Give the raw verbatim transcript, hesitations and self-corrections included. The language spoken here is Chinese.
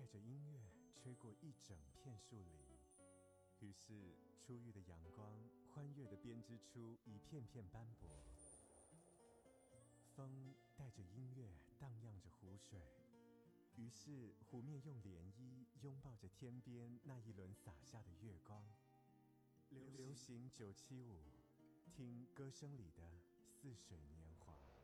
着音乐吹过一整片树林，于是初遇的阳光欢悦地编织出一片片斑驳。风带着音乐荡漾着湖水，于是湖面用涟漪拥抱着天边那一轮洒下的月光。流行九七五，听歌声里的似水年。